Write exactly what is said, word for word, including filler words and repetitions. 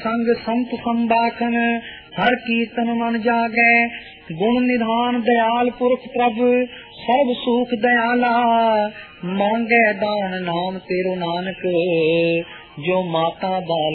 संग संत संबाखन हर कीर्तन मन जागै। गुण निधान दयाल पुरख प्रभ सब सुख दयाला। मांगे दान नाम तेरो नानक जो माता बाल